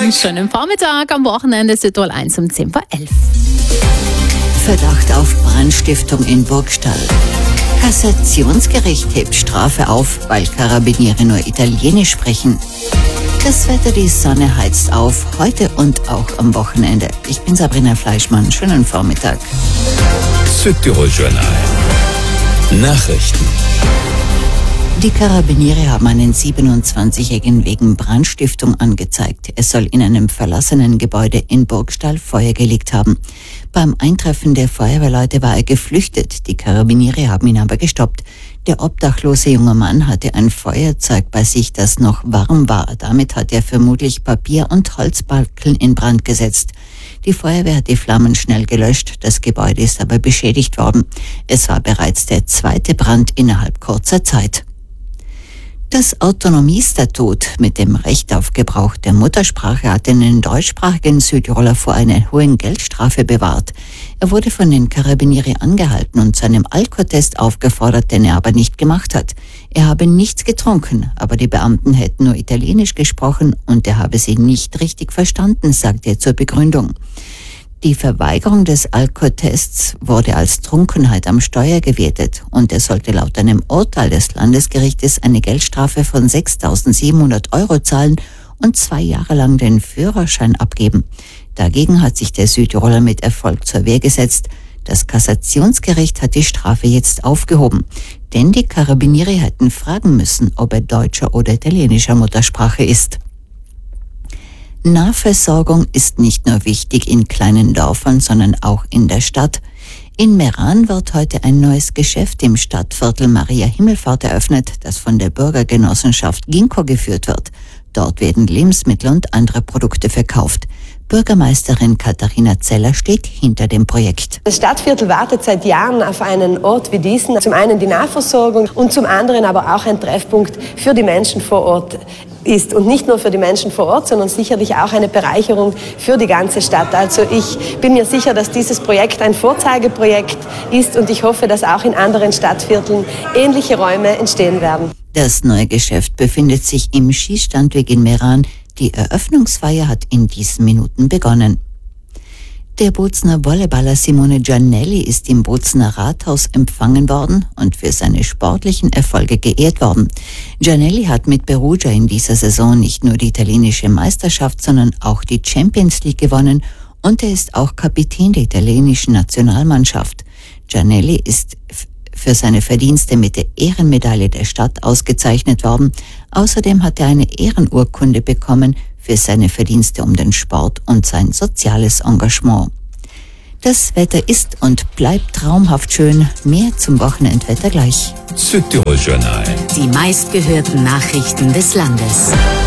Einen schönen Vormittag am Wochenende, Südtirol 1 um 10 vor 11. Verdacht auf Brandstiftung in Burgstall. Kassationsgericht hebt Strafe auf, weil Karabiniere nur Italienisch sprechen. Das Wetter, die Sonne heizt auf, heute und auch am Wochenende. Ich bin Sabrina Fleischmann, schönen Vormittag. Südtirol Journal. Nachrichten. Die Karabiniere haben einen 27-Jährigen wegen Brandstiftung angezeigt. Es soll in einem verlassenen Gebäude in Burgstall Feuer gelegt haben. Beim Eintreffen der Feuerwehrleute war er geflüchtet. Die Karabiniere haben ihn aber gestoppt. Der obdachlose junge Mann hatte ein Feuerzeug bei sich, das noch warm war. Damit hat er vermutlich Papier und Holzbalken in Brand gesetzt. Die Feuerwehr hat die Flammen schnell gelöscht. Das Gebäude ist aber beschädigt worden. Es war bereits der zweite Brand innerhalb kurzer Zeit. Das Autonomiestatut mit dem Recht auf Gebrauch der Muttersprache hat den deutschsprachigen Südtiroler vor einer hohen Geldstrafe bewahrt. Er wurde von den Karabinieri angehalten und zu einem Alkotest aufgefordert, den er aber nicht gemacht hat. Er habe nichts getrunken, aber die Beamten hätten nur Italienisch gesprochen und er habe sie nicht richtig verstanden, sagte er zur Begründung. Die Verweigerung des Alkotests wurde als Trunkenheit am Steuer gewertet und er sollte laut einem Urteil des Landesgerichtes eine Geldstrafe von 6.700 € zahlen und 2 Jahre lang den Führerschein abgeben. Dagegen hat sich der Südtiroler mit Erfolg zur Wehr gesetzt. Das Kassationsgericht hat die Strafe jetzt aufgehoben, denn die Karabinieri hätten fragen müssen, ob er deutscher oder italienischer Muttersprache ist. Nahversorgung ist nicht nur wichtig in kleinen Dörfern, sondern auch in der Stadt. In Meran wird heute ein neues Geschäft im Stadtviertel Maria Himmelfahrt eröffnet, das von der Bürgergenossenschaft Ginko geführt wird. Dort werden Lebensmittel und andere Produkte verkauft. Bürgermeisterin Katharina Zeller steht hinter dem Projekt. Das Stadtviertel wartet seit Jahren auf einen Ort wie diesen. Zum einen die Nahversorgung und zum anderen aber auch ein Treffpunkt für die Menschen vor Ort ist. Und nicht nur für die Menschen vor Ort, sondern sicherlich auch eine Bereicherung für die ganze Stadt. Also ich bin mir sicher, dass dieses Projekt ein Vorzeigeprojekt ist und ich hoffe, dass auch in anderen Stadtvierteln ähnliche Räume entstehen werden. Das neue Geschäft befindet sich im Schießstandweg in Meran. Die Eröffnungsfeier hat in diesen Minuten begonnen. Der Bozner Volleyballer Simone Giannelli ist im Bozner Rathaus empfangen worden und für seine sportlichen Erfolge geehrt worden. Giannelli hat mit Perugia in dieser Saison nicht nur die italienische Meisterschaft, sondern auch die Champions League gewonnen und er ist auch Kapitän der italienischen Nationalmannschaft. Giannelli ist für seine Verdienste mit der Ehrenmedaille der Stadt ausgezeichnet worden. Außerdem hat er eine Ehrenurkunde bekommen für seine Verdienste um den Sport und sein soziales Engagement. Das Wetter ist und bleibt traumhaft schön. Mehr zum Wochenendwetter gleich. Südtirol Journal. Die meistgehörten Nachrichten des Landes.